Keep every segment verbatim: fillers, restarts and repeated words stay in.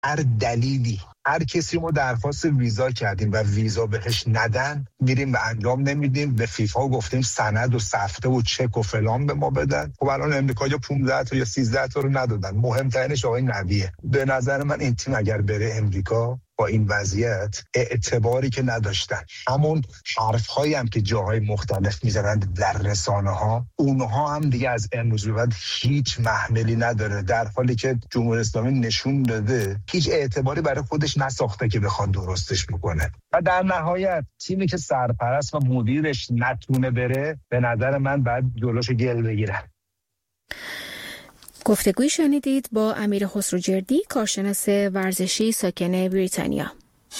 هر دلیلی، هر کسی ما درخواست ویزا کردیم و ویزا بهش ندن، میریم و انجام نمیدیم. به فیفا گفتیم سند و سفته و چک و فلان به ما بدن. خب الان امریکا یا پانزده تا یا سیزده تا رو ندادن. مهمترینش آقای نبیه. به نظر من این تیم اگر بره امریکا با این وضعیت، اعتباری که نداشتن، همون حرف‌هایی هم که جاهای مختلف میزنند در رسانه‌ها، اونها هم دیگه از امروز به بعد هیچ محملی نداره، در حالی که جمهوری اسلامی نشون داده هیچ اعتباری برای خودش نساخته که بخواد درستش بکنه. و در نهایت تیمی که سرپرست و مدیرش نتونه بره، به نظر من بعد جلوشو گل بگیرن. گفتگوی شنیدید با امیر خسروجردی، کارشناس ورزشی ساکن بریتانیا.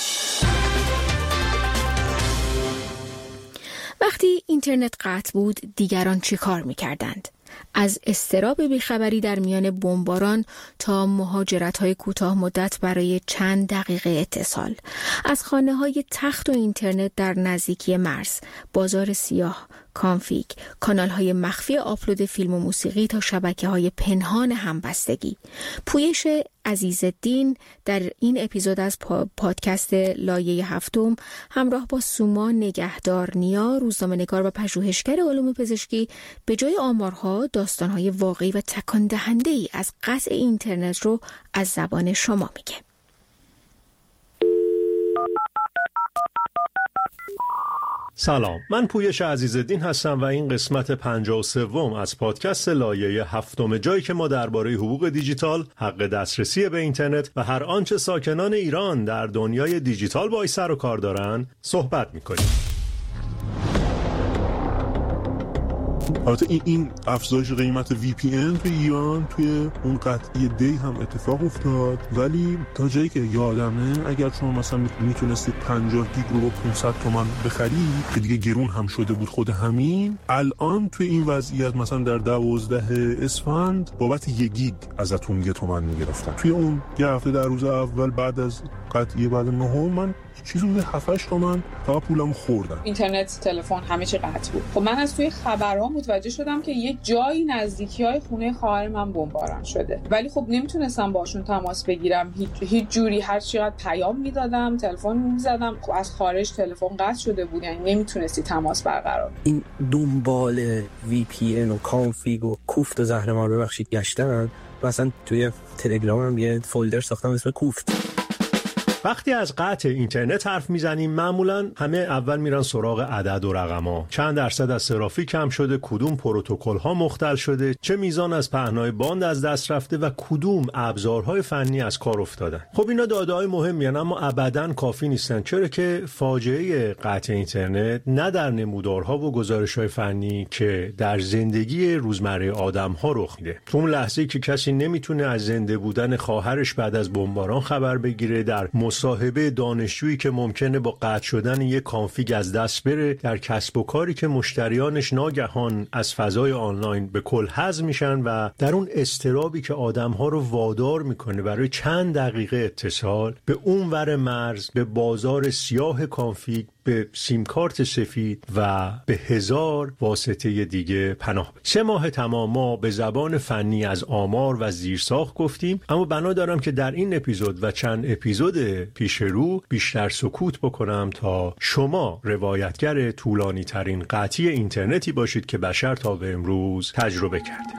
وقتی اینترنت قطع بود، دیگران چی کار می‌کردند؟ از اضطراب بیخبری در میان بمباران تا مهاجرت‌های کوتاه مدت برای چند دقیقه اتصال، از خانه‌های تخت و اینترنت در نزدیکی مرز، بازار سیاه، کانفیگ، کانال‌های مخفی آپلود فیلم و موسیقی تا شبکه‌های پنهان همبستگی. پویش عزیزالدین در این اپیزود از پادکست لایه هفتم همراه با سوما نگهدارنیا، روزنامه‌نگار و پژوهشگر علوم پزشکی، به جای آمارها داستان‌های واقعی و تکان دهنده‌ای از قطع اینترنت رو از زبان شما میگه. سلام، من پویش عزیزالدین هستم و این قسمت پنجاه و سوم از پادکست لایه هفتم، جایی که ما درباره حقوق دیجیتال، حق دسترسی به اینترنت و هر آنچه ساکنان ایران در دنیای دیجیتال باهاش سر و کار دارن صحبت میکنیم. البته این این افزایش قیمت وی پی ان توی ایران توی اون قطعی دی هم اتفاق افتاد، ولی تا جایی که یادمه اگر شما مثلا میتونستید پنجاه گیگ رو با پانصد تومان بخرید که دیگه گرون هم شده بود خود همین، الان توی این وضعیت مثلا در دوازده اسفند بابت یک گیگ ازتون یه تومان میگرفتن. توی اون یه هفته در روز اول بعد از قطعی بعد نهم من چیزی بوده هفت هشت تومن تا پولم خوردم. اینترنت، تلفن، همه چی قطع بود. خب من از توی خبرها متوجه شدم که یک جایی نزدیکی‌های خونه خواهر من بمباران شده، ولی خب نمیتونستم باشون تماس بگیرم هیچ هیچ جوری. هر چقدر پیام میدادم، تلفن میزدم، خب از خارج تلفن قطع شده بود، یعنی نمیتونستی تماس برقرار. این دنبال وی پی ان و کانفیگ و کوفت و زهرمار ببخشید گشتن. مثلا توی تلگرامم یه فولدر ساختم اسم کوفت. وقتی از قطع اینترنت حرف میزنیم معمولا همه اول میرن سراغ عدد و رقم‌ها. چند درصد از صرافی کم شده، کدوم پروتکل‌ها مختل شده، چه میزان از پهنای باند از دست رفته و کدوم ابزارهای فنی از کار افتادن. خب اینا داده‌های مهمی هستند اما ابداً کافی نیستن، چرا که فاجعه قطع اینترنت نه در نمودارها و گزارش‌های فنی که در زندگی روزمره آدم‌ها رخ میده. تو اون لحظه‌ای که کسی نمیتونه از زنده بودن خواهرش بعد از بمباران خبر بگیره، در مصاحبه دانشجویی که ممکنه با قطع شدن یک کانفیگ از دست بره، در کسب و کاری که مشتریانش ناگهان از فضای آنلاین به کل حذف میشن و در اون اضطرابی که آدم‌ها رو وادار میکنه برای چند دقیقه اتصال به اون ور مرز، به بازار سیاه کانفیگ، به سیم کارت سفید و به هزار واسطه دیگه پناه. سه ماه تمام ما به زبان فنی از آمار و زیرساخت گفتیم، اما بنا دارم که در این اپیزود و چند اپیزود پیش رو بیشتر سکوت بکنم تا شما روایتگر طولانی ترین قطعی اینترنتی باشید که بشر تا به امروز تجربه کرده.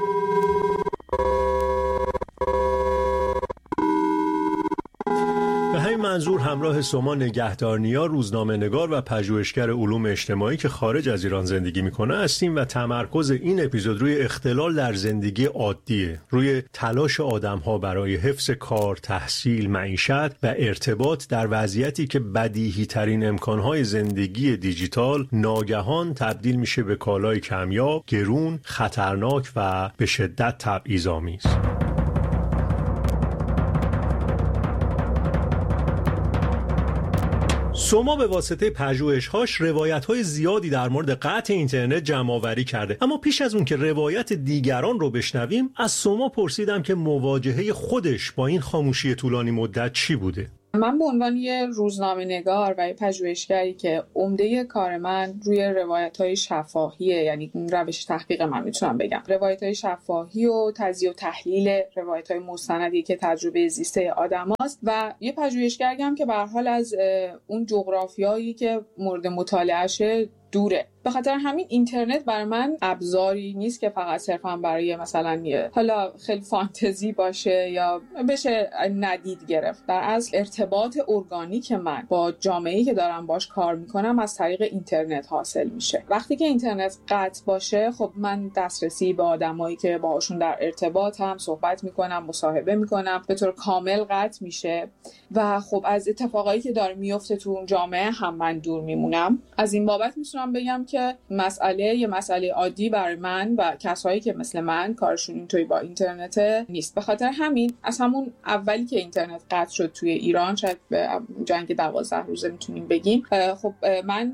منظور همراه سوما نگهدارنیا، روزنامه‌نگار و پژوهشگر علوم اجتماعی که خارج از ایران زندگی میکنه هستیم و تمرکز این اپیزود روی اختلال در زندگی عادیه، روی تلاش آدم‌ها برای حفظ کار، تحصیل، معیشت و ارتباط در وضعیتی که بدیهی ترین امکانهای زندگی دیجیتال ناگهان تبدیل میشه به کالای کمیاب، گرون، خطرناک و به شدت تبعیض‌آمیز. سوما به واسطه پژوهش‌هاش روایت‌های زیادی در مورد قطع اینترنت جمع‌آوری کرده، اما پیش از اون که روایت دیگران رو بشنویم، از سوما پرسیدم که مواجهه خودش با این خاموشی طولانی مدت چی بوده. من به عنوان یه روزنامه نگار و یه پژوهشگری که عمده کار من روی روایت‌های شفاهیه، یعنی روش تحقیق من میتونم بگم روایت‌های شفاهی و تجزیه و تحلیل روایت‌های مستندی که تجربه زیسته آدماست و یه پژوهشگری هم که به هر حال از اون جغرافیایی که مورد مطالعهشه دوره. به خاطر همین اینترنت برای من ابزاری نیست که فقط صرفا برای مثلا حالا خیلی فانتزی باشه یا بشه ندید گرفت. در اصل ارتباط ارگانیک من با جامعه‌ای که دارم باش کار میکنم از طریق اینترنت حاصل میشه. وقتی که اینترنت قطع باشه خب من دسترسی به آدمایی که باهاشون در ارتباطم صحبت میکنم، مصاحبه میکنم به طور کامل قطع میشه و خب از اتفاقایی که داره میفته تو اون جامعه هم من دور میمونم. از این بابت میتونم بگم که مسئله یه مسئله عادی برای من و کسایی که مثل من کارشون اینطوری با اینترنت نیست. به خاطر همین از همون اولی که اینترنت قطع شد توی ایران، شاید جنگ دوازده روزه میتونیم بگیم، خب من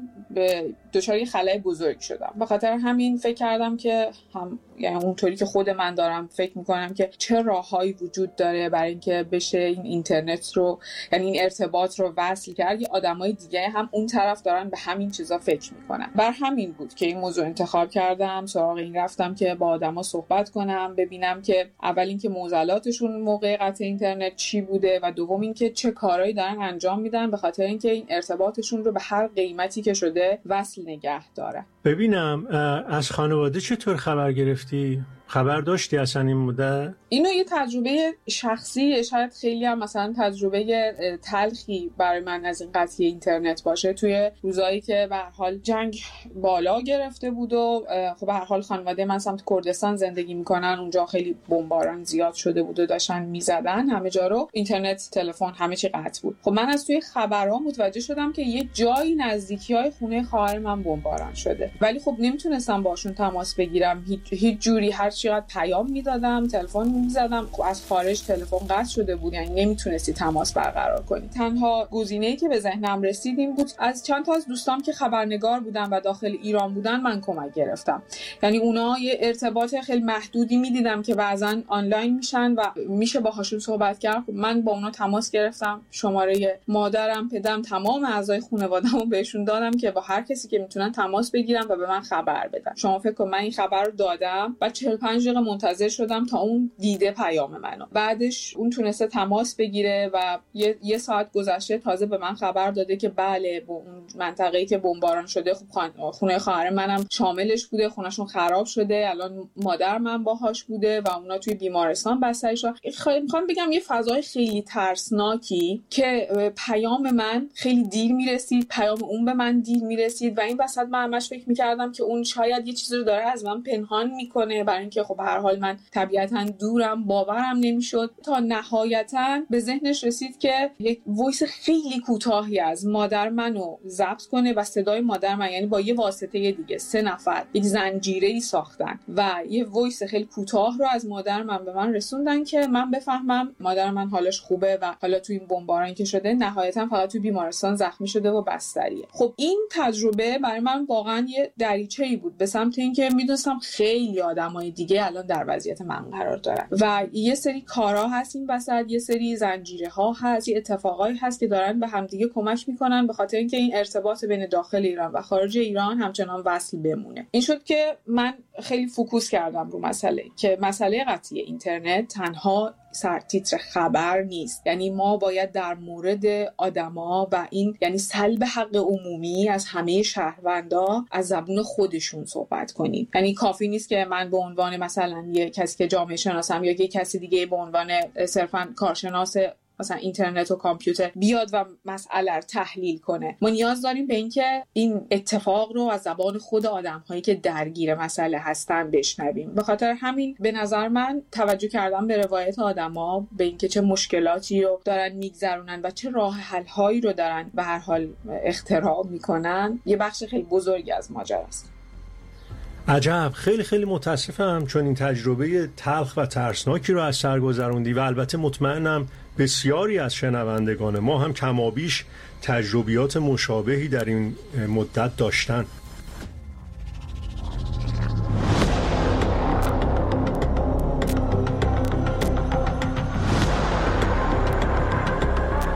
دچار خلأ بزرگ شدم. به خاطر همین فکر کردم که هم یعنی اونطوری که خود من دارم فکر میکنم که چه راههایی وجود داره برای اینکه بشه این اینترنت رو، یعنی این ارتباط رو وصل کرد. یه آدمای دیگه هم اون طرف دارن به همین چیزا فکر میکنن. بر همین بود که این موضوع انتخاب کردم، سراغ این رفتم که با آدما صحبت کنم، ببینم که اول اینکه معضلاتشون موقع قطع اینترنت چی بوده و دوم اینکه چه کارهایی دارن انجام میدن به خاطر اینکه این ارتباطشون رو به هر قیمتی که شده وصل نگه داره. ببینم از خانواده چطور خبر گرفتی؟ خبر داشتی اصلا این مدت؟ اینو یه تجربه شخصی، شاید خیلی هم مثلا تجربه تلخی برای من از این قطعی اینترنت باشه. توی روزایی که به هر حال جنگ بالا گرفته بود و خب به هر حال خانواده من سمت کردستان زندگی میکنن، اونجا خیلی بمباران زیاد شده بود و داشتن میزدن همه جا رو، اینترنت، تلفن، همه چی قطع بود. خب من از توی خبرها متوجه شدم که یه جایی نزدیکی‌های خونه خواهر من بمباران شده، ولی خب نمیتونستم باشون تماس بگیرم هیچ هیچ جوری. هر چقدر پیام میدادم، تلفن میزدم، خب از خارج تلفن قطع شده بود، یعنی نمیتونستی تماس برقرار کنی. تنها گزینه‌ای که به ذهنم رسید این بود از چند تا از دوستام که خبرنگار بودن و داخل ایران بودن من کمک گرفتم. یعنی اونا یه ارتباط خیلی محدودی میدیدم که بعضن آنلاین میشن و میشه باهاشون صحبت کرد. من با اونا تماس گرفتم، شماره مادرم، پدرم، تمام اعضای خانواده‌مو بهشون دادم که با هر کسی که میتونن تماس بگیرن و به من خبر بدن. شما فکر کن من این خبر رو دادم و چهل و پنج دقیقه منتظر شدم تا اون دیده پیام منو. بعدش اون تونسته تماس بگیره و یه, یه ساعت گذشته تازه به من خبر داده که بله با اون منطقه‌ای که بمباران شده خب خونه خواهر منم شاملش بوده، خونه‌شون خراب شده، الان مادر من باهاش بوده و اونا توی بیمارستان بستری شدن. میخوام بگم یه فضای خیلی ترسناکی که پیام من خیلی دیر میرسید، پیام اون به من دیر میرسید و این وسط من همش فکر میکردم که اون شاید یه چیزی رو داره از من پنهان میکنه، برای اینکه خب به هر حال من طبیعتاً دورم، باورم نمیشد تا نهایتاً به ذهنش رسید که یک وایس خیلی کوتاهی از مادر منو ضبط کنه و صدای مادر من، یعنی با یه واسطه دیگه سه نفر یک زنجیره‌ای ساختن و یه وایس خیلی کوتاه رو از مادر من به من رسوندن که من بفهمم مادر من حالش خوبه و حالا تو این بمباران که شده نهایتاً فقط تو بیمارستان زخمی شده و بستریه. خب این تجربه برای من واقعاً یه دریچه‌ای بود به سمت اینکه میدونستم خیلی آدمای دیگه الان در وضعیت من قرار دارن و یه سری کارا هست این وسط، یه سری زنجیره ها هست، یه اتفاقایی هست که دارن به هم دیگه کمک میکنن به خاطر اینکه این ارتباط بین داخل ایران و خارج ایران همچنان وصل بمونه. این شد که من خیلی فوکوس کردم رو مسئله که مسئله قطعی اینترنت تنها سرتیتر خبر نیست، یعنی ما باید در مورد آدما و این یعنی سلب حق عمومی از همه شهروندا از زبون خودشون صحبت کنیم. یعنی کافی نیست که من به عنوان مثلا یه کسی که جامعه شناسم یا یه کسی دیگه به عنوان صرفاً کارشناس مثلا اینترنت و کامپیوتر بیاد و مسئله رو تحلیل کنه. ما نیاز داریم به اینکه این اتفاق رو از زبان خود آدم‌هایی که درگیر مسئله هستن بشنویم. به خاطر همین به نظر من توجه کردم به روایت آدم‌ها، به اینکه چه مشکلاتی رو دارن میگذرونن و چه راه حل‌هایی رو دارن به هر حال اختراع میکنن، یه بخش خیلی بزرگی از ماجرا است. عجب، خیلی خیلی متاسفم چون این تجربه تلخ و ترسناکی رو از سر گذروندی و البته مطمئنم بسیاری از شنوندگان ما هم کمابیش تجربیات مشابهی در این مدت داشتن.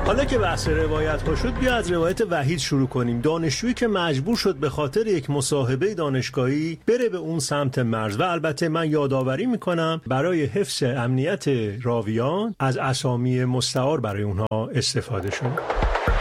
حالا که بحث روایت ها شد، بیا از روایت وحید شروع کنیم. دانشجویی که مجبور شد به خاطر یک مصاحبه دانشگاهی بره به اون سمت مرز. و البته من یادآوری میکنم برای حفظ امنیت راویان از اسامی مستعار برای اونها استفاده شد.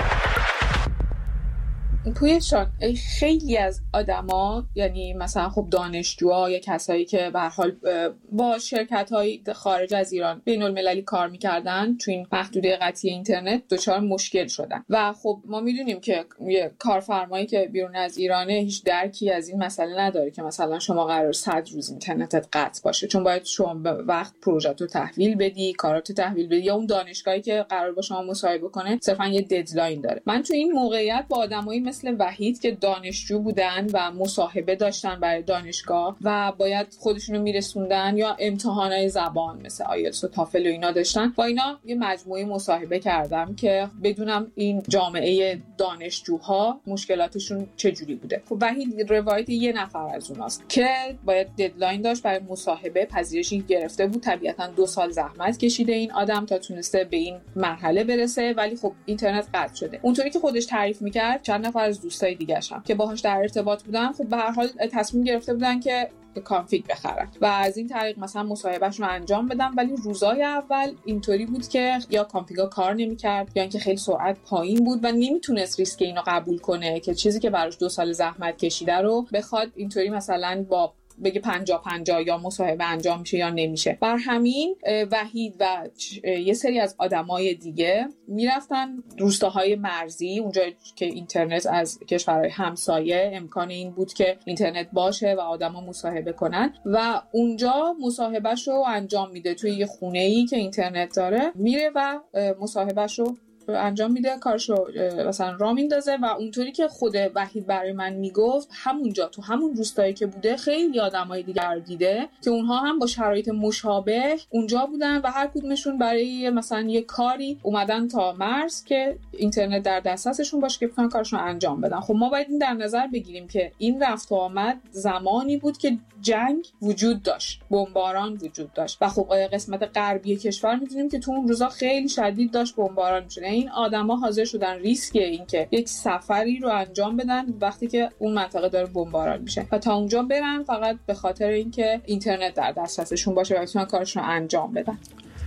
پویشان خیلی از آدما، یعنی مثلا خب دانشجوها یا کسایی که به هر حال با شرکت‌های خارج از ایران بین‌المللی کار می‌کردن تو این محدوده قطعی اینترنت دچار مشکل شدن. و خب ما می‌دونیم که یه کارفرمایی که بیرون از ایرانه هیچ درکی از این مسئله نداره که مثلا شما قرار صد روز اینترنتت قطع باشه، چون باید شما به وقت پروژه‌تو تحویل بدی، کاراتو تحویل بدی، یا اون دانشگاهی که قرار با شما مصاحبه کنه صرفا یه ددلاین داره. من تو این موقعیت با آدمایی مثل وحید که دانشجو بودن و مصاحبه داشتن برای دانشگاه و باید خودشونو میرسوندن، یا امتحانای زبان مثل آیلتس و تافل و اینا داشتن، با اینا یه مجموعه مصاحبه کردم که بدونم این جامعه دانشجوها مشکلاتشون چجوری بوده. خب وحید روایت یه نفر از اوناست که باید ددلاین داشت برای مصاحبه، پذیرشی گرفته بود، طبیعتا دو سال زحمت کشیده این آدم تا تونسته به این مرحله برسه، ولی خب اینترنت قطع شده. اونطوری که خودش تعریف میکرد چند نفر از دوستای دیگه‌ش هم که باهاش در ارتباط بودن، خب به هر حال تصمیم گرفته بودن که کانفیگ بخرن و از این طریق مثلا مصاحبهشون رو انجام بدن. ولی روزای اول اینطوری بود که یا کانفیگا کار نمی‌کرد یا اینکه خیلی سرعت پایین بود و نمیتونست ریسک اینو قبول کنه که چیزی که براش دو سال زحمت کشیده رو بخواد اینطوری مثلا با بگه پنجاه پنجاه یا مصاحبه انجام میشه یا نمیشه. بر همین وحید و یه سری از آدمای دیگه میرفتن روستاهای مرزی، اونجا که اینترنت از کشورهای همسایه امکان این بود که اینترنت باشه و آدما مصاحبه کنن، و اونجا مصاحبهشو انجام میده. توی یه خونه‌ای که اینترنت داره میره و مصاحبهشو انجام میده، کارشو مثلا راه میندازه. و اونطوری که خود وحید برای من میگفت همونجا تو همون روستایی که بوده خیلی آدمای دیگر دیده که اونها هم با شرایط مشابه اونجا بودن و هر کدومشون برای مثلا یه کاری اومدن تا مرز که اینترنت در دسترسشون باشه که بتونن کارشون انجام بدن. خب ما باید این در نظر بگیریم که این رفت و آمد زمانی بود که جنگ وجود داشت، بمباران وجود داشت و خب قسمت غربی کشور میدونیم که تو اون روزا خیلی شدید داشت بمباران میشد. این آدما حاضر شدن ریسک این که یک سفری رو انجام بدن وقتی که اون منطقه داره بمباران میشه و تا اونجا برن فقط به خاطر اینکه اینترنت در دسترسشون باشه و بتونن کارشون رو انجام بدن.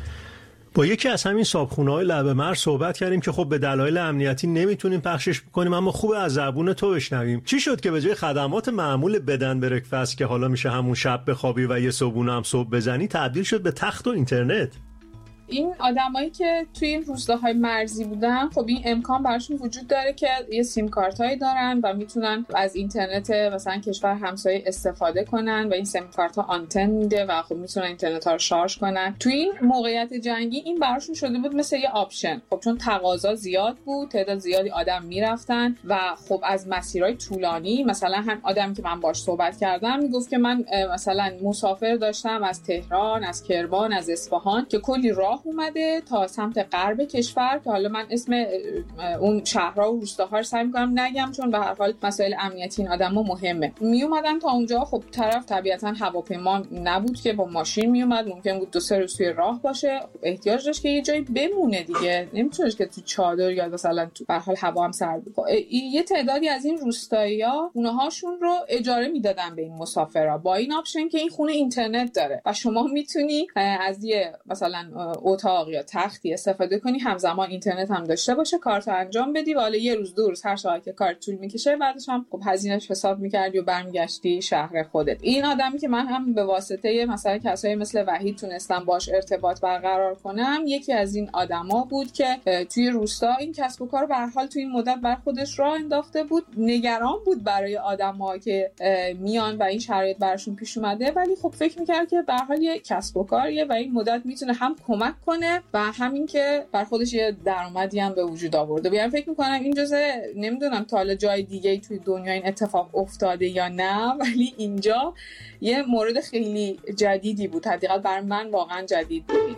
با یکی از همین صابخونه‌های لب مرز صحبت کردیم که خب به دلایل امنیتی نمیتونیم پخشش بکنیم، اما خوب از زبون تو بشنویم. چی شد که به جای خدمات معمول بدن برکفست که حالا میشه همون شب بخوابی و یه صبحونه هم صبح بزنی، تبدیل شد به تخت و اینترنت؟ این آدمایی که توی این روستاهای مرزی بودن خب این امکان براشون وجود داره که یه سیم کارتایی دارن و میتونن از اینترنت مثلا کشور همسایه استفاده کنن و این سیم کارت ها آنتن میده و خب میتونن اینترنت ها رو شارژ کنن. توی این موقعیت جنگی این براشون شده بود مثل یه آپشن، خب چون تقاضا زیاد بود، تعداد زیادی آدم میرفتن و خب از مسیرهای طولانی، مثلا هم آدمی که من باش صحبت کردم میگفت که من مثلا مسافر داشتم از تهران، از کرمان، از اصفهان که کلی راه اومده تا سمت غرب کشور که حالا من اسم اون شهرها و روستاها رو سعی می‌کنم نگم چون به هر حال مسائل امنیتی این آدما مهمه. می اومدن تا اونجا، خب طرف طبیعتا هواپیما نبود که با ماشین می اومد، ممکن بود دو سه روز توی راه باشه، احتیاج داشت که یه جایی بمونه دیگه، نمیتونست که تو چادر یا مثلا تو به هر حال هوا هم سرد بود. یه تعدادی از این روستایی‌ها خونه‌هاشون رو اجاره میدادن به این مسافرا با این آپشن که این خونه اینترنت داره و شما میتونی از یه مثلا اتاق یا تختی استفاده کنی، همزمان اینترنت هم داشته باشه، کارتو انجام بدی و حالا یه روز دو روز هر ساعت که کار طول میکشه بعدش هم خب هزینه‌اش حساب میکردی و برمیگشتی شهر خودت. این آدمی که من هم به واسطه مثلا کسایی مثل وحید تونستم باش ارتباط برقرار کنم، یکی از این آدما بود که توی روستا این کسب و کار به هر حال توی این مدت بر خودش راه انداخته بود. نگران بود برای آدم‌ها که میان و این شرایط براشون پیش اومده، ولی خب فکر میکرد که به هر حال یه کسب و کاریه و این مدت میتونه هم کمک کنه و همین که بر خودش یه درآمدی هم به وجود آورده. یعنی فکر میکنم این جزء، نمیدونم تا حالا جای دیگه توی دنیا این اتفاق افتاده یا نه، ولی اینجا یه مورد خیلی جدیدی بود، حداقل برای من واقعا جدید بود.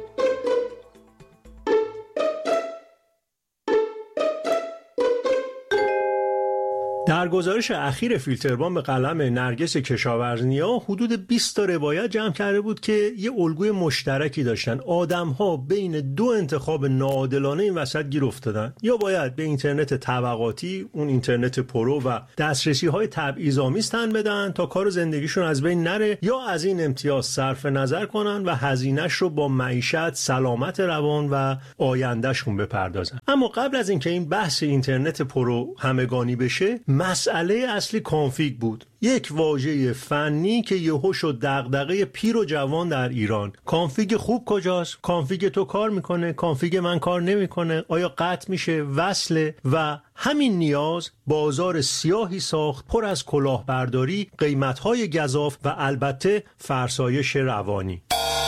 در گزارش اخیر فیلتربان به قلم نرگس کشاورزنیا حدود بیست تا روایت جمع کرده بود که یه الگوی مشترکی داشتن. آدم‌ها بین دو انتخاب ناعادلانه این وسط گیر افتادن: یا باید به اینترنت طبقاتی، اون اینترنت پرو و دسترسی‌های تبعیض‌آمیز تن بدن تا کار زندگیشون از بین نره، یا از این امتیاز صرف نظر کنن و هزینه‌اش رو با معیشت، سلامت روان و آیندهشون بپردازن. اما قبل از اینکه این بحث اینترنت پرو همگانی بشه، مسئله اصلی کانفیگ بود. یک واژه فنی که یهو شد دغدغه پیر و جوان در ایران. کانفیگ خوب کجاست؟ کانفیگ تو کار میکنه؟ کانفیگ من کار نمیکنه؟ آیا قطع میشه؟ وصله؟ و همین نیاز بازار سیاهی ساخت پر از کلاهبرداری، قیمت‌های گزاف و البته فرسایش روانی.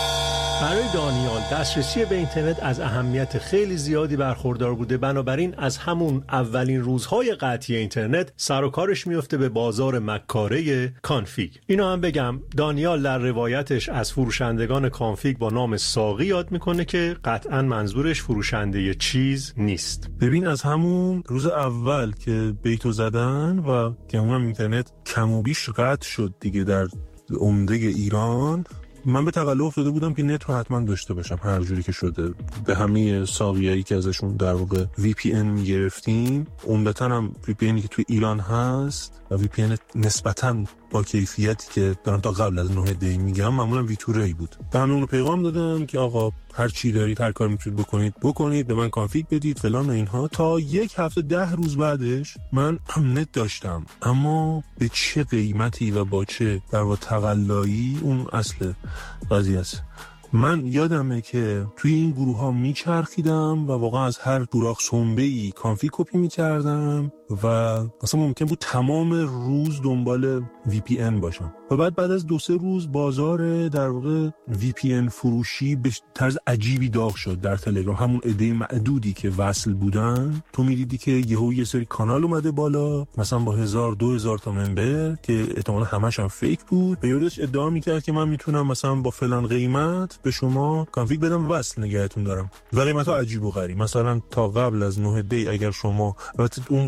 برای دانیال دسترسی به اینترنت از اهمیت خیلی زیادی برخوردار بوده، بنابراین از همون اولین روزهای قطعی اینترنت سر و کارش میفته به بازار مکاره کانفیگ. اینو هم بگم دانیال در روایتش از فروشندگان کانفیگ با نام ساقی یاد میکنه که قطعا منظورش فروشنده چیز نیست. ببین از همون روز اول که بیتو زدن و که اونم اینترنت کم و بیش قطع شد دیگه در عمده ایران، من به تقلب افتاده بودم که نت رو حتما داشته باشم هر جوری که شده. به همه ساقیایی که ازشون در واقع وی پی ان میگرفتیم، عمدتاً هم وی پی ان که توی ایران هست و وی پی ان نسبتاً با کیفیتی که دارم تا قبل از نه دی میگم، معمولا وی تو ری بود. به همون رو پیغام دادم که آقا هر چی دارید، هر کار میتونید بکنید بکنید، به من کانفیگ بدید فلان و اینها. تا یک هفته ده روز بعدش من هم نت داشتم، اما به چه قیمتی و با چه در واقع تقلایی، اون اصل قضیه است. من یادمه که توی این گروه ها میچرخیدم و واقعا از هر سوراخ سنبه‌ای کانفیگ کپی میکردم و اصلا ممکن بود تمام روز دنبال وی پی ان باشم. و بعد بعد از دو سه روز بازار در واقع وی پی ان فروشی به طرز عجیبی داغ شد در تلگرام. همون عده معدودی که وصل بودن، تو می‌دیدی که یهو یه سری کانال اومده بالا، مثلا با هزار دو هزار تا ممبر که احتمالاً همش هم فیک بود. به یادش ادعا می‌کرد که من میتونم مثلا با فلان قیمت به شما کانفیگ بدم و وصل نگهتون دارم. و قیمت‌ها عجیب و غریب. مثلا تا قبل از نه دی اگر شما البته اون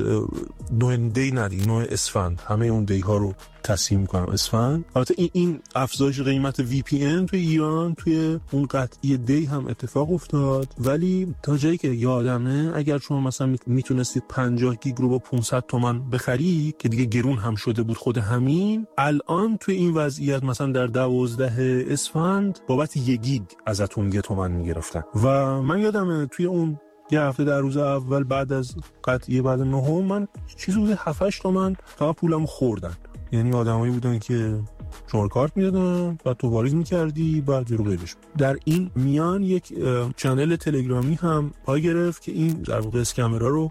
نه دی ندی، نه اسفند، همه اون دی ها رو تصحیح میکنم اسفند. البته این این افزایش قیمت وی پی ان توی ایران توی اون قطعی دی هم اتفاق افتاد، ولی تا جایی که یادمه اگر شما مثلا میتونستید پنجاه گیگ رو با پانصد تومان بخری که دیگه گرون هم شده بود خود همین، الان توی این وضعیت مثلا در دوازده اسفند بابت یک گیگ ازتون یه تومن میگرفتن. و من یادمه توی اون یه هفته در روز اول بعد از قطعیه بعد نهم من چیزی بوده هفت هشت تومن تا پولمو خوردن. یعنی آدمایی بودن که شماره کارت میدادن، بعد تو واریز میکردی، بعد رو غیرش. در این میان یک چنل تلگرامی هم پای گرفت که این در واقع اسکمرها رو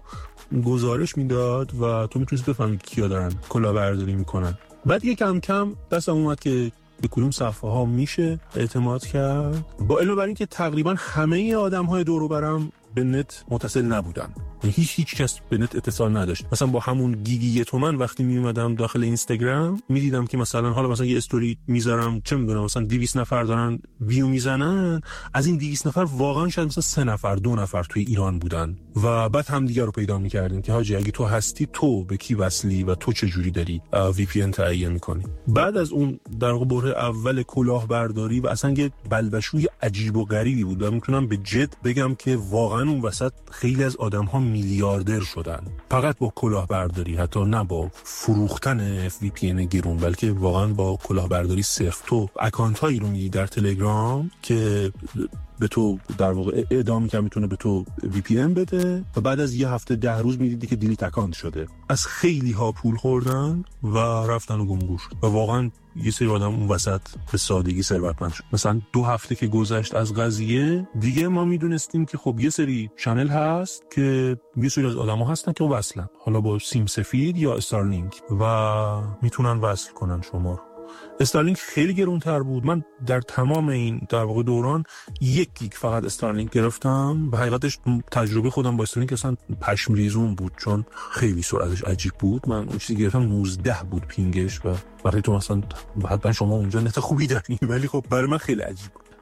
گزارش میداد و تو میتونستی بفهمی کیا دارن کلاهبرداری میکنن. بعد یک کم کم دستم اومد که به کدوم صفحه ها میشه اعتماد کرد، با علم بر این که تقریبا همه آدم‌های دور و برم به نت متصل نبودن. هیچ هیچ کس به نت اتصال نداشت. مثلا با همون گیگی یه تومن وقتی می اومدم داخل اینستاگرام میدیدم که مثلا حالا مثلا یه استوری میذارم، چه میدونم مثلا دویست نفر دارن ویو میزنن، از این دویست نفر واقعا شاید مثلا سه نفر دو نفر توی ایران بودن. و بعد هم دیگه رو پیدا میکردیم که حاجی اگه تو هستی تو به کی وصلی و تو چه جوری داری وی پی ان تعیین میکنی. بعد از اون در واقع بره اول کلاهبرداری و اصلا یه بلبشوی عجیب و غریبی بود و میتونم به جد بگم که واقعا اون وسط خیلی از آدم‌ها میلیاردر شدن فقط با کلاهبرداری، حتی نه با فروختن وی پی ان گرون، بلکه واقعا با کلاهبرداری صرف. تو اکانت هایی رو میدی در تلگرام که به تو در واقع اعدام میکنه میتونه به تو وی پی ان بده و بعد از یه هفته ده روز میدیدی که دیلیت اکانت شده. از خیلی ها پول خوردن و رفتن و گمگور شد و واقعا یه سری آدم اون وسط به سادگی ثروتمند شد. مثلا دو هفته که گذشت از قضیه دیگه ما میدونستیم که خب یه سری چنل هست که یه سری از آدما هستن که وصلن، حالا با سیم سفید یا استارلینک، و میتونن وصل کنن شما رو. استارلینک خیلی گرونتر بود. من در تمام این در واقع دوران یک گیگ فقط استارلینک گرفتم و حقیقتش تجربه خودم با استارلینک اصلا پشم ریزون بود چون خیلی سرعتش عجیب بود. من اون چیزی گرفتم نوزده بود پینگش و برای تو مثلا حتما شما اونجا نت خوبی داری ولی خب برای من خیلی عجیب بود.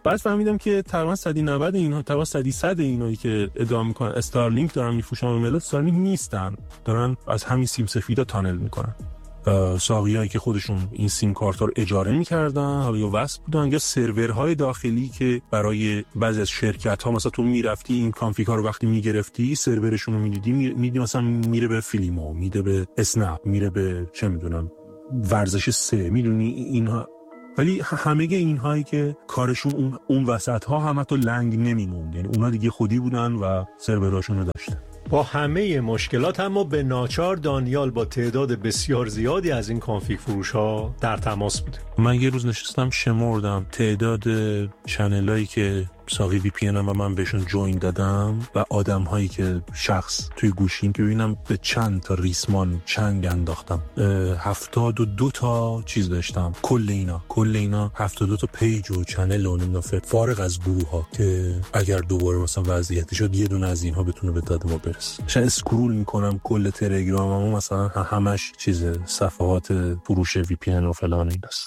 بعد فهمیدم که تقریبا صد و نود اینها تقریبا صد صد اینایی که ادعا میکنن استارلینک دارن میفروشن به ملت، استارلینک نیستن، دارن از همین سیم سفیدا تانل میکنن. ساقیایی که خودشون این سیم کارتا رو اجاره میکردن، حالا یا وصل بودن، یا سرورهای داخلی که برای بعضی از شرکت ها مثلا تو میرفتی این کانفیگ ها رو وقتی میگرفتی سرورشون رو میدیدی، میدیدی مثلا میره به فیلیمو، میره به اسنپ، میره به چه میدونم ورزش سه، میدونی اینها. ولی همه اینهایی که کارشون اون اون وسط ها همه تو لنگ نمیموند، یعنی اونا دیگه خودی بودن و سروراشون رو داشتن. با همه مشکلات اما به ناچار دانیال با تعداد بسیار زیادی از این کانفیگ فروش ها در تماس بوده. من یه روز نشستم شمردم تعداد چنلایی که ساقی وی پی ان و من بهشون جوین دادم و آدم هایی که شخص توی گوشیم که ببینم به چند تا ریسمان چنگ انداختم. هفتاد و دو تا چیز داشتم، کل اینا کل اینا هفتاد و دو تا پیج و چنل و نمیدونم فارغ از گروه ها که اگر دوباره مثلا وضعیت شد یه دونه از اینها بتونه به داد ما برسه. شاید اسکرول میکنم کل تلگرامم مثلا همش چیز صفحات فروش وی پی ان و فلان ایناست.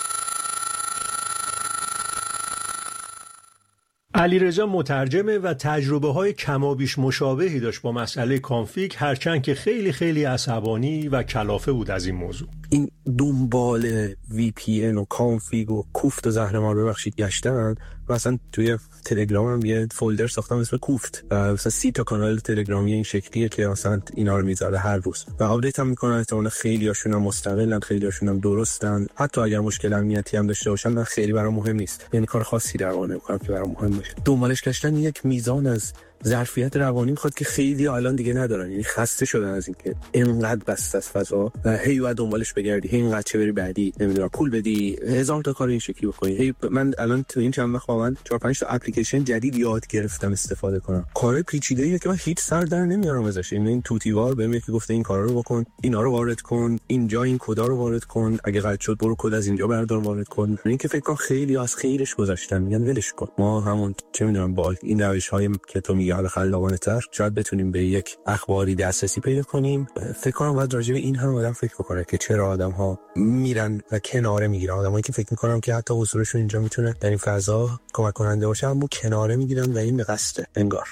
علیرضا مترجمه و تجربه های کمابیش مشابهی داشت با مسئله کانفیگ، هرچند که خیلی خیلی عصبانی و کلافه بود از این موضوع. این دنبال وی پی ان و کانفیگ و کوفت و زهرمار ببخشید گشتن و اصلا توی تلگرامم یه فولدر ساختم اسم کوفت، مثلا سی تا کانال تلگرامی این شکلیه که مثلا اینا رو میذاره هر روز و آپدیت هم میکنن. احتمالاً خیلی هاشون هم مستقلن، خیلی هاشون هم درستن، حتی اگر مشکل امنیتی هم داشته باشن من خیلی برام مهم نیست، یعنی کار خاصی در واقع نمیکنم که برام مهم باشه. دنبالش گشتن یک میزان از ظرفیت روانی میخواد که خیلی الان دیگه ندارن، یعنی خسته شدن از این که اینقدر بسته از فضا و هی بعد دنبالش بگردی، هی اینقدر چه بری بعدی، نمیدونم پول بدی، هزار تا کار این شکلی بکنی. هی من الان تو این چند وقت واقعا چهار پنج تا اپلیکیشن جدید یاد گرفتم استفاده کنم، کار پیچیده‌ایه که من هیچ سر در نمیارم ازش. این توتیوار بهم یکی گفته این کارا رو بکن، اینا رو وارد کن، اینجا این کدا رو وارد کن، اگه قطع شد برو کد از اینجا بردار وارد کن. این که فکر کنم خیلی از خیرش گذاشتن، میگن ولش کن، ما همون چه میدونم با این روش‌های که تو میگی حالا خلاقانه تر شاید بتونیم به یک اخباری دسترسی پیدا کنیم. فکر کنم باید راجع به این هم آدم فکر بکنه که چرا آدم‌ها میرن و کناره میگیرن. آدمایی که فکر می‌کنم که حتی حضورشون اینجا میتونه در این فضا کمک کننده باشه، اما کناره میگیرن و این به قصده انگار.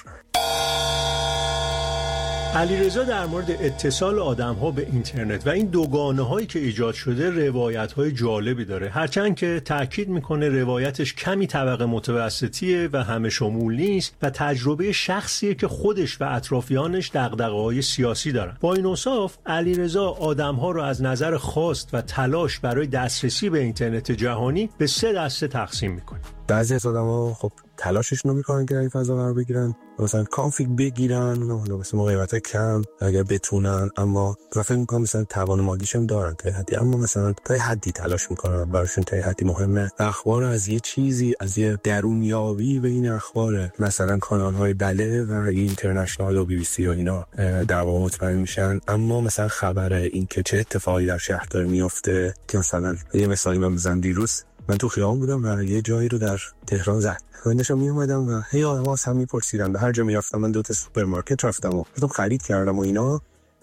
علیرضا در مورد اتصال آدم‌ها به اینترنت و این دوگانه‌هایی که ایجاد شده روایت‌های جالبی داره، هرچند که تأکید میکنه روایتش کمی طبقه متوسطیه و همه شمول نیست و تجربه شخصیه که خودش و اطرافیانش دغدغه‌های سیاسی دارن. با این اوصاف علیرضا آدم‌ها رو از نظر خواست و تلاش برای دسترسی به اینترنت جهانی به سه دسته تقسیم میکنه. بعضی از آدم‌ها خب تلاششون رو میکنن که در این فضا قرار بگیرن، مثلا کانفیگ بگیرن، مثلا موقعیت کم اگر بتونن، اما فکر میکنم مثلا توان مادیش هم دارن تا حدی، اما مثلا تا حدی تلاش میکنن، براشون تا حدی مهمه اخبار از یه چیزی، از یه درونیابی به این اخبار، مثلا کانال‌های بله و اینترنشنال و بی بی سی و اینا در واقع مطمئن میشن. اما مثلا خبر این که چه اتفاقی در شهر داره میفته، که مثلا یه مثالی من بزنم، دیروز من تو خیابون بودم و یه جایی رو در تهران زد، من داشتم می اومدم و هی آدم‌ها از هم میپرسیدن، به هر جا میرفتم، من دو تا سوپرمارکت رفتم و رفتم خرید کردم و اینا،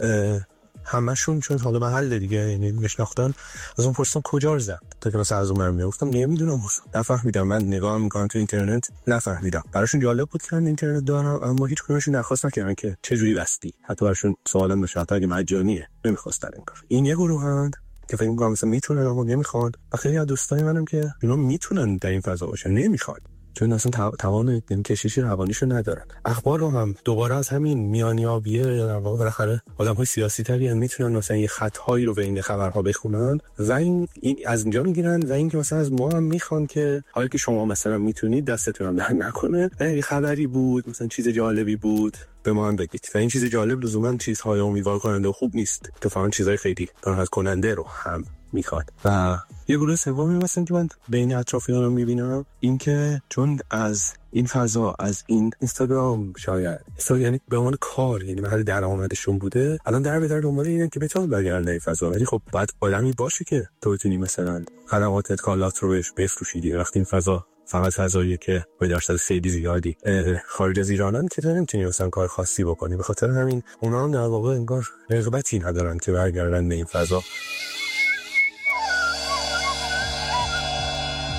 همشون چون حالا محل دیگه یعنی میشناختن، از اون پرسیدم کجا رو زد، تا که مثلا از اون برمی گفتم نمیدونم، نفهمیدم، من نگاه میکنم تو اینترنت نفهمیدم. براشون جالب بود که من اینترنت دارم، اما هیچ کدومشون درخواست نکردن که چه جوری بستی، حتی براشون سوالم بشه حتی اگه مجانیه نمیخواستن انگار. این یه گروهند که فکر می‌کنم مثلا میتونن اما نمیخوان، و خیلی از دوستای منم که اینا میتونن در این فضا باشن نمیخواد، چون اصلا توان کشش روانیشو ندارن. اخبار رو هم دوباره از همین میانیابیه، در واقع بالاخره آدم‌های سیاسی تری میتونن مثلا یه خطایی رو بین خبرها بخونن و این, این از اینجا میگیرن و اینکه مثلا از ما هم میخوان که حالا که شما مثلا میتونید دستتون هم در نکنه، یه خبری بود مثلا چیز جالبی بود به ما هم بگید، و این چیز جالب لزوما چیزهای امیدوار کننده و خوب نیست، اتفاقا چیزهای خیلی ناراحت کننده رو هم میخواد. و یه گروه سومی مثلا که من بین اطرافیانم میبینم، این که چون از این فضا، از این اینستاگرام شاید یعنی به عنوان کار، یعنی محل درآمدشون بوده، الان در به در دنبال اینن که بتونن برگردن این فضا، ولی خب باید آدمی باشه که تو بتونی مثلا خدماتت کالات رو بهش بفروشی. وقتی این فضا فقط فضاییه که به درصد خیلی زیادی خارج از ایرانن که تو نمیتونی مثلا کار خاصی بکنی، به خاطر همین اونا هم در واقع انگار رغبتی ندارن که برگردن به این فضا.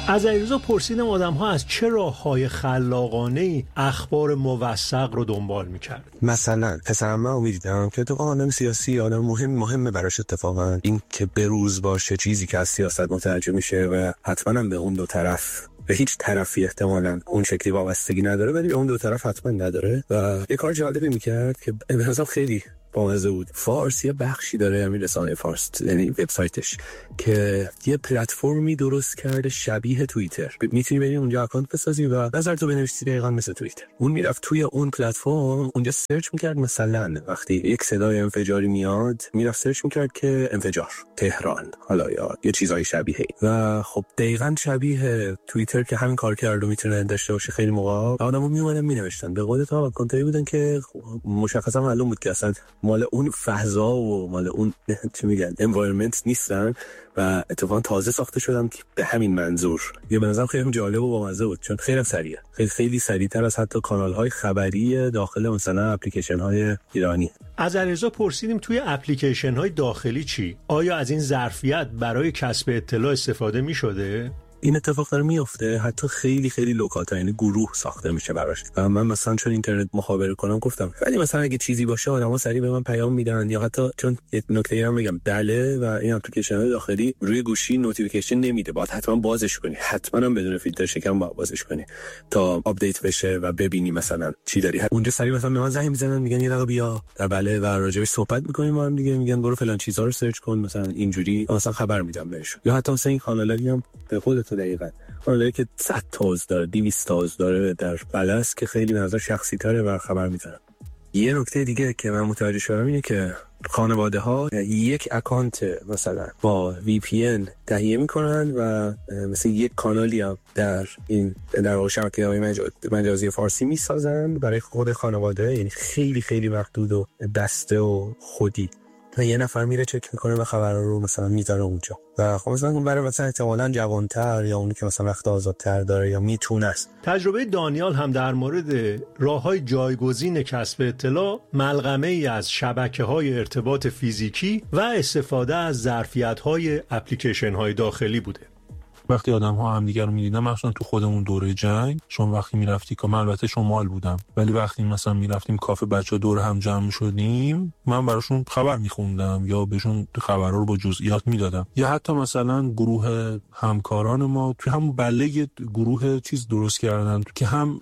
از علیرضا پرسیدم آدم‌ها از چه راه‌های خلاقانه‌ای اخبار موثق رو دنبال می‌کردن. مثلا پسرم من می‌دیدم که تو آدم سیاسی آدم مهم مهمه براش اتفاقا این که بروز باشه چیزی که از سیاست متوجه میشه و حتما به اون دو طرف به هیچ طرفی احتمالاً اون شکلی وابستگی نداره ولی اون دو طرف حتما نداره و یه کار جالبی می‌کرد که به نظرم خیلی بامزه بود. فارسی بخشی داره همین رسانه فارس یعنی وبسایتش که یه پلتفرمی درست کرده شبیه توییتر. میتونی بری اونجا اکانت بسازی و نظر تو بنویسی دقیقاً مثل توییتر. اون میرفت توی اون پلتفرم اونجا سرچ میکرد مثلا وقتی یک صدای انفجاری میاد میرفت سرچ میکرد که انفجار تهران حالا یا یه چیزای شبیه و خب دقیقاً شبیه توییتر که همین کار کرده میتونه داشته باشه. خیلی موقع آدمو میومدن مینوشتن به قول تا اکانتایی بودن که مشخصا معلوم بود که اصلا مال اون فضا و مال اون چی میگن انوایرمنت نیستن و اتفاقا تازه ساخته شدن به همین منظور. یه به نظرم خیلی جالب و بامزه بود چون خیلی سریعه، خیلی خیلی سریعتر از حتی کانال‌های خبری داخل مثلا اپلیکیشن‌های ایرانی. از علیرضا پرسیدیم توی اپلیکیشن‌های داخلی چی؟ آیا از این ظرفیت برای کسب اطلاع استفاده می‌شده؟ این اتفاق داره میفته، حتی خیلی خیلی لوکال‌تر یعنی گروه ساخته میشه براش. و من مثلا چون اینترنت مخابره کنم گفتم ولی مثلا اگه چیزی باشه آدم‌ها سریع به من پیام میدن یا حتی چون یه نکته‌ای هم میگم بله و این اپلیکیشن‌های داخلی روی گوشی نوتیفیکیشن نمیده، باید حتما بازش کنی، حتما هم بدون فیلتر شکن باید بازش کنی تا آپدیت بشه و ببینی مثلا چی داری. اونجا سریع مثلا به من زنگ میزنن میگن یه دقیقه بیا در بله و راجعش صحبت می‌کنیم با هم دیگه، میگن برو فلان چیزا رو سرچ کن مثلا اینجوری مثلا خبر میدم بهش. یا حتی مثلا این کانالی هم به خودت دقیقاً کانالی که صد تاز داره دویست تاز داره در بلس که خیلی نظر شخصی تره و خبر میدن. یه نکته دیگه که من متوجه شدم اینه که خانواده ها یک اکانت مثلا با وی پی ان تهیه میکنن و مثلا یک کانالی هم در این در شبکه‌های مجازی فارسی میسازن برای خود خانواده، یعنی خیلی خیلی محدود و بسته و خودی و یه نفر میره چک میکنه و خبرها رو مثلا میذاره اونجا و خب مثلا اون برای مثلا احتمالاً جوانتر یا اونی که مثلا وقت آزادتر داره یا میتونه است. تجربه دانیال هم در مورد راه‌های جایگزین کسب اطلاع ملغمه‌ای از شبکه‌های ارتباط فیزیکی و استفاده از ظرفیت‌های اپلیکیشن‌های داخلی بوده. وقتی آدم‌ها همدیگه رو می‌دیدن مثلا تو خودمون دوره جنگ، چون وقتی می‌رفتی که من البته شمال بودم ولی وقتی مثلا می‌رفتیم کافه بچه‌ها دور هم جمع شدیم من براشون خبر می‌خوندم یا بهشون خبرها رو با جزئیات میدادم یا حتی مثلا گروه همکاران ما تو هم بله گروه چیز درست کردن که هم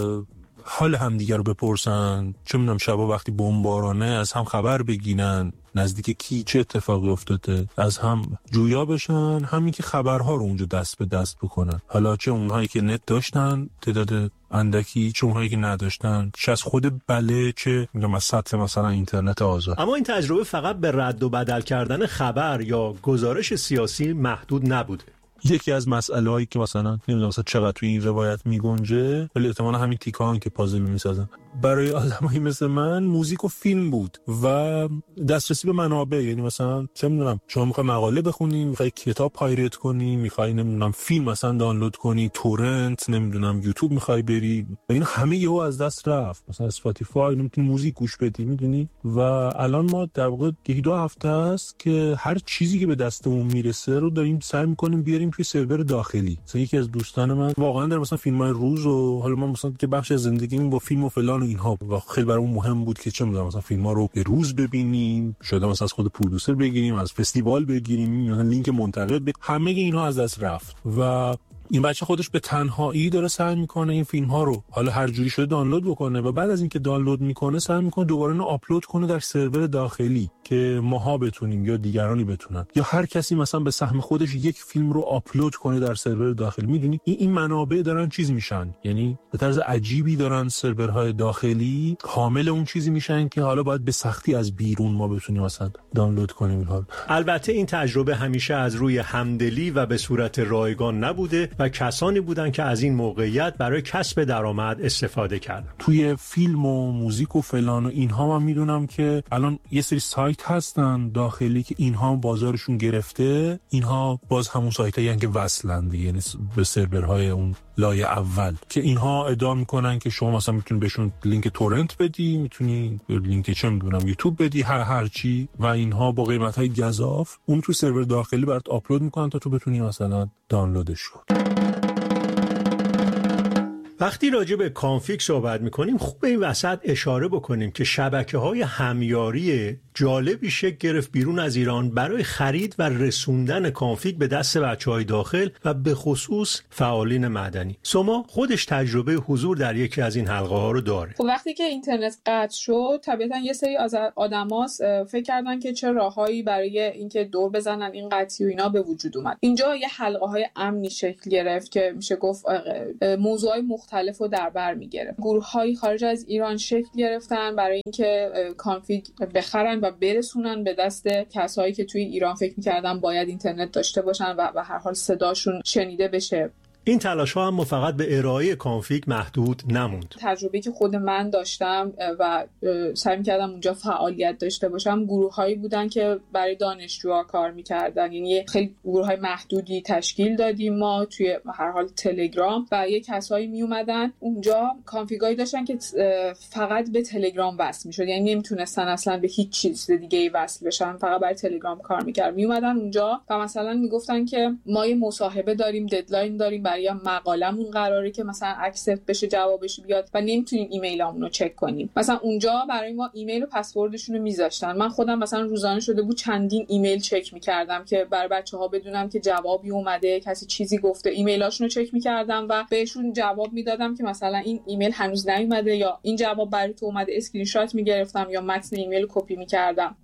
حال همدیگه رو بپرسن، چه می‌دونم شبا وقتی بمبارانه از هم خبر بگیرن نزدیک کی چه اتفاقی افتاده، از هم جویا بشن، همین که خبرها رو اونجا دست به دست بکنن. حالا چه اونهایی که نت داشتن تعداد اندکی، چه اونهایی که نداشتن، چه از خود بله چه میگم از سطح مثلا اینترنت آزاد. اما این تجربه فقط به رد و بدل کردن خبر یا گزارش سیاسی محدود نبوده. یکی از مسائلی که مثلا نمیدونم مثلا چقدر توی این روایت میگنجه ولی احتمالاً همین تیکان که پازل میسازن برای آدمایی مثل من موزیک و فیلم بود و دسترسی به منابع، یعنی مثلا چه میدونم شما میخوای مقاله بخونی، میخوای کتاب پایرت کنی، میخوای نمیدونم فیلم مثلا دانلود کنی، تورنت، نمیدونم یوتیوب میخوای بری و این همه یهو از دست رفت. مثلا اسپاتیفای نمیتونی موزیک گوش بدی میدونی و الان ما در واقع یکی دو هفته است که هر چیزی که به دستمون میرسه رو داریم سعی میکنیم بیاریم توی سرور داخلی. مثلا یکی از دوستان من واقعا داره مثلا فیلمای روز و حالا ما مثلا که بخش از زندگیمون با فیلم و فلان و اینها و خیلی برامون مهم بود که چه می‌دونم مثلا فیلم‌ها رو به روز ببینیم، شاید مثلا از خود پرودوسر بگیریم، از فستیوال بگیریم، مثلا لینک منتقد ب... همه اینها از دست رفت و این بچه خودش به تنهایی داره سعی میکنه این فیلم ها رو حالا هر جوری شده دانلود بکنه و بعد از اینکه دانلود میکنه سعی میکنه دوباره اینو آپلود کنه در سرور داخلی که ماها بتونیم یا دیگرانی بتونن یا هر کسی مثلا به سهم خودش یک فیلم رو آپلود کنه در سرور داخلی. میدونی این این منابع دارن چیز میشن، یعنی به طرز عجیبی دارن سرورهای داخلی حامل اون چیزی میشن که حالا باید به سختی از بیرون ما بتونیم مثلا دانلود کنیم اینها. البته این تجربه همیشه از روی همدلی و به صورت رایگان نبوده و کسانی بودن که از این موقعیت برای کسب درآمد استفاده کردن. توی فیلم و موزیک و فلان و اینها من میدونم که الان یه سری سایت هستن داخلی که اینها بازارشون گرفته، اینها باز همون سایتایی هستن که وصلن دیگه، یعنی به سرورهای اون لایه اول که اینها ادعا میکنن که شما مثلا میتونی بهشون لینک تورنت بدی، میتونی لینک چه میدونم یوتیوب بدی، هر هر چی و اینها با قیمت‌های گزاف اون تو سرور داخلی برات آپلود میکنن تا تو بتونی مثلا دانلودش کنی. وقتی راجع به کانفیگ صحبت میکنیم خوب به این وسط اشاره بکنیم که شبکه‌های همیاری جالبی شکل گرفت بیرون از ایران برای خرید و رسوندن کانفیگ به دست بچه‌های داخل و به خصوص فعالین مدنی. سما خودش تجربه حضور در یکی از این حلقه ها رو داره. خب وقتی که اینترنت قطع شد طبیعتا یه سری از آدما فکر کردن که چه راههایی برای اینکه دور بزنن این قطعی و اینا به وجود اومد. اینجا یه حلقه های امنی شکل گرفت که میشه گفت موضوعات مختلف رو در بر میگرفت. گروه‌های خارج از ایران شکل گرفتن برای اینکه کانفیگ بخرن و برسونن به دست کسایی که توی ایران فکر می‌کردن باید اینترنت داشته باشن و به هر حال صداشون شنیده بشه. این تلاش ها هم فقط به ارائه کانفیگ محدود نموند. تجربه‌ای که خود من داشتم و سعی می‌کردم اونجا فعالیت داشته باشم، گروه‌هایی بودن که برای دانشجوها کار می‌کردن. یعنی خیلی گروه‌های محدودی تشکیل دادیم ما توی هر حال تلگرام و یه کسایی میومدن اونجا کانفیگایی داشتن که فقط به تلگرام وصل می‌شد. یعنی نمیتونستن اصلا به هیچ چیز دیگه‌ای وصل بشن، فقط برای تلگرام کار می‌کردن. میومدن اونجا و مثلا میگفتن که ما یه مصاحبه داریم، ددلاین داریم، یا مقالمون قراره که مثلا اکسپت بشه، جوابش بیاد و نمیتونیم ایمیلامون رو چک کنیم. مثلا اونجا برای ما ایمیل و پسوردشون رو میذاشتن. من خودم مثلا روزانه شده بود چندین ایمیل چک میکردم که برای بچه‌ها بدونم که جوابی اومده، کسی چیزی گفته، ایمیلاشون رو چک میکردم و بهشون جواب میدادم که مثلا این ایمیل هنوز نیومده یا این جواب برای تو اومده، اسکرین شات میگرفتم یا متن ایمیل کپی میکردم.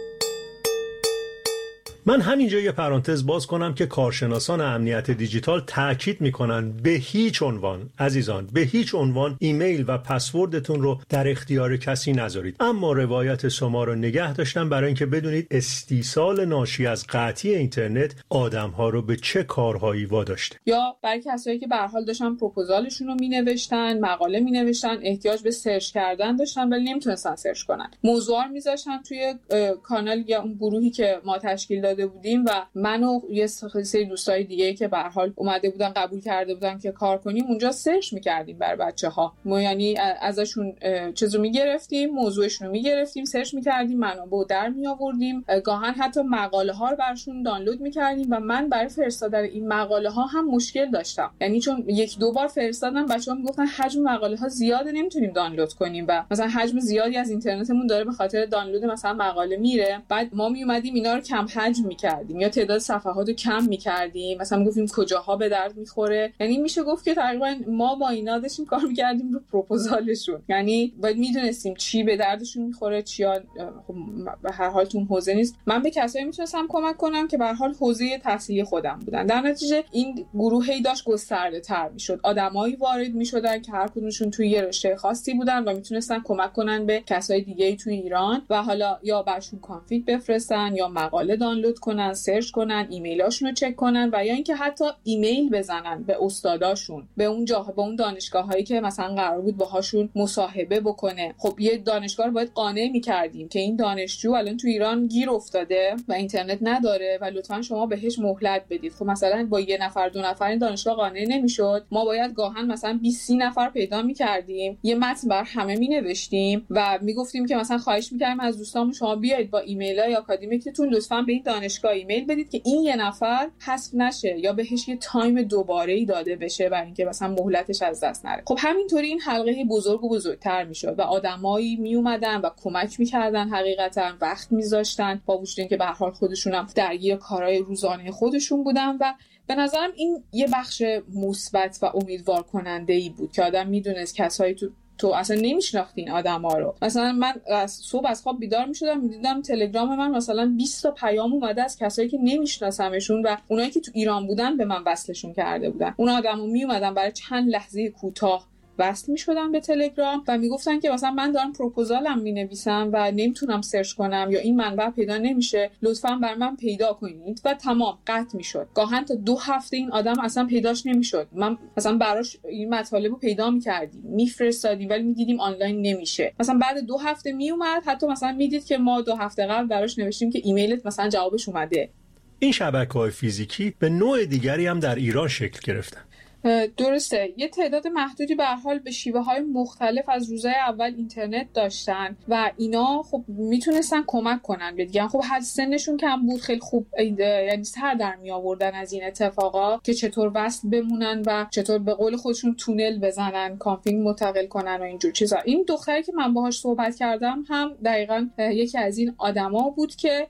من همینجا یه پرانتز باز کنم که کارشناسان امنیت دیجیتال تاکید میکنن به هیچ عنوان عزیزان به هیچ عنوان ایمیل و پسوردتون رو در اختیار کسی نذارید. اما روایت شما رو نگه داشتم برای اینکه بدونید استیصال ناشی از قطعی اینترنت آدم‌ها رو به چه کارهایی واداشته. یا برای کسایی که به هر حال داشتن پروپوزالشون رو مینوشتن، مقاله مینوشتن، احتیاج به سرچ کردن داشتن ولی نمیتونستن سرچ کنن. موضوع رو میذاشتن توی کانال یا اون گروهی که ما تشکیل داده بودیم و من و یه سری دوستای دیگه که به هر حال اومده بودن قبول کرده بودن که کار کنیم اونجا سرچ می‌کردیم بر بچه‌ها. ما یعنی ازشون چیزو می‌گرفتیم، موضوعشون رو می‌گرفتیم، سرچ می‌کردیم، منابع در می‌آوردیم، گاهن حتی مقاله ها رو براشون دانلود می‌کردیم و من برای فرستادن این مقاله ها هم مشکل داشتم. یعنی چون یک دو بار فرستادم بچه‌ها میگفتن حجم مقاله ها زیاده نمیتونیم دانلود کنیم و مثلا حجم زیادی از اینترنتمون داره به خاطر دانلود مثلا مقاله میره. بعد ما میومدیم اینا رو کم حجم می‌کردیم یا تعداد صفحات رو کم می‌کردیم، مثلا میگفتیم کجاها به درد می‌خوره. یعنی میشه گفت که تقریبا ما با اینا داشتیم کار می‌کردیم رو پروپوزالشون. یعنی باید میدونستیم چی به دردشون می‌خوره، چیا خب به هر حال تو حوزه نیست. من به کسایی میتونستم کمک کنم که به هر حال حوزه تحصیلی خودم بودن. در نتیجه این گروهی داشت گسترده‌تر میشد. آدمایی وارد میشدن که هر کدومشون توی یه رشته خاصی بودن و میتونستن کمک کنن به کسای دیگه‌ای توی ایران و حالا یا براشون کانفیگ بفرستن یا مقاله دانلود کنن، سرچ کنن، ایمیلاشون رو چک کنن و یا اینکه حتی ایمیل بزنن به استاداشون، به اون جاها، به اون دانشگاهایی که مثلا قرار بود باهاشون مصاحبه بکنه. خب یه دانشگاه رو باید قانع می‌کردیم که این دانشجو الان تو ایران گیر افتاده و اینترنت نداره و لطفاً شما بهش مهلت بدید. خب مثلا با یه نفر دو نفر این دانشگاه قانع نمیشد. ما باید گاهن مثلا بیست سی نفر پیدا می‌کردیم، یه متن بر همه می‌نوشتیم و میگفتیم که مثلا خواهش می‌کردیم از دوستامون شما بیاید با ایمیلای آکادمیکتون لطفاً به این دانشگاه ایمیل بدید که این یه نفر حذف نشه یا بهش یه تایم دوباره‌ای داده بشه برای اینکه مثلا مهلتش از دست نره. خب همینطوری این حلقه بزرگ و بزرگتر میشد و آدمایی میومدن و کمک می‌کردن، حقیقتاً وقت می‌ذاشتن با وجود اینکه به هر حال خودشون هم درگیر کارهای روزانه خودشون بودن و به نظرم این یه بخش مثبت و امیدوار کننده‌ای بود که آدم میدونست کسایی تو تو اصلا نمیشناختین آدما رو. مثلا من از صبح از خواب بیدار میشدم میدیدم تلگرام من مثلا بیست تا پیام اومده از کسایی که نمیشناسمشون و اونایی که تو ایران بودن به من وصلشون کرده بودن. اون آدما می اومدن برای چند لحظه کوتاه وصل می‌شدن به تلگرام و میگفتن که مثلا من دارم پروپوزالم می‌نویسم و نمیتونم سرچ کنم یا این منبع پیدا نمیشه، لطفاً بر من پیدا کنید و تمام قطع میشد. گاهن تا دو هفته این آدم اصلا پیداش نمیشد. من مثلا براش این مطالبو پیدا می‌کردیم، میفرستادیم ولی می‌دیدیم آنلاین نمیشه. مثلا بعد دو هفته میومد، حتی مثلا میدید که ما دو هفته قبل براش نوشتیم که ایمیلت مثلا جوابش اومده. این شبکه‌های فیزیکی به نوع دیگری هم در ایران شکل گرفتن. درسته، یه تعداد محدودی به هر حال به شیوه‌های مختلف از روزهای اول اینترنت داشتن و اینا خب میتونستن کمک کنن به دیگه. خب هر سنشون کم بود، خیلی خوب یعنی سر در می آوردن از این اتفاقا که چطور وصل بمونن و چطور به قول خودشون تونل بزنن، کانفیگ منتقل کنن و اینجور چیزا. این دختری که من باهاش صحبت کردم هم دقیقاً یکی از این آدما بود که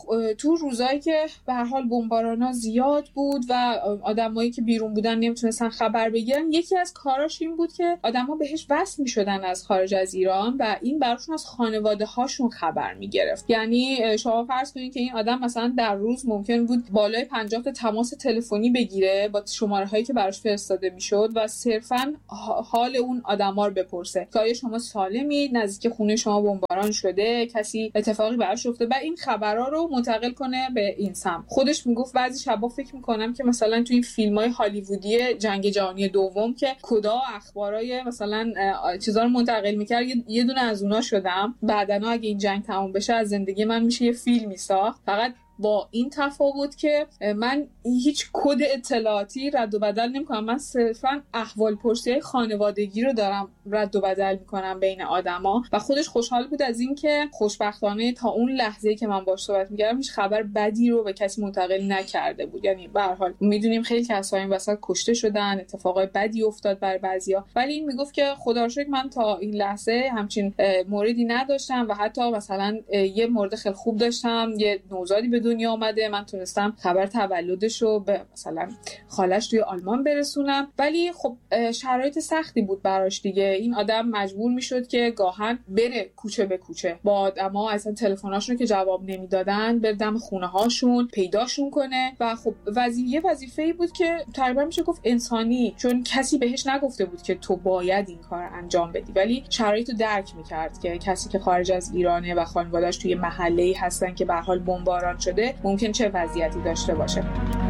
تو روزایی که به هر حال بمبارانا زیاد بود و آدمایی که بیرون بودن نمیتونستن خبر بگیرن، یکی از کاراش این بود که آدما بهش وصل میشدن از خارج از ایران و این براشون از خانواده هاشون خبر میگرفت. یعنی شما فرض کنید که این آدم مثلا در روز ممکن بود بالای پنجاه تا تماس تلفنی بگیره با شماره هایی که براش فرستاده میشد و صرفا حال اون آدما رو بپرسه که آیا شما سالمی، نزدیک خونه شما بمباران شده، کسی اتفاقی براش افتاده، و این خبرها رو منتقل کنه به این سمت. خودش میگفت بعضی شبا فکر میکنم که مثلا تو این فیلم‌های هالیوودی جنگ جهانی دوم که کدا اخبارای مثلا چیزا رو منتقل میکرد، یه دونه از اونها شدم. بعداً اگه این جنگ تموم بشه از زندگی من میشه یه فیلمی ساخت، فقط با این تفاوت که من هیچ کد اطلاعاتی رد و بدل نمی‌کنم، من صرفاً احوال پرسی خانوادگی رو دارم رد و بدل می‌کنم بین آدما. و خودش خوشحال بود از این که خوشبختانه تا اون لحظه‌ای که من باهاش صحبت می‌کردم هیچ خبر بدی رو به کسی منتقل نکرده بود. یعنی به هر حال می‌دونیم خیلی کسایی این وسط کشته شدن، اتفاقای بدی افتاد برای بعضیا، ولی این میگفت که خدا رو شکر من تا این لحظه همچین موردی نداشتم و حتی مثلا یه مورد خیلی خوب داشتم، یه نوزادی به دنیا آمده، من تونستم خبر تولدش رو به مثلا خالش توی آلمان برسونم. ولی خب شرایط سختی بود براش دیگه. این آدم مجبور میشد که گاهن بره کوچه به کوچه با آدما، اصلا تلفناشون که جواب نمیدادن بره دم خونه هاشون پیداشون کنه و خب وظیفه وظیفه‌ای بود که تقریبا میشه گفت انسانی، چون کسی بهش نگفته بود که تو باید این کار انجام بدی، ولی شرایطو درک میکرد که کسی که خارج از ایرانه و خانواده‌اش توی محله‌ای هستن که به هر حال بمباران شده ممکن چه وضعیتی داشته باشه.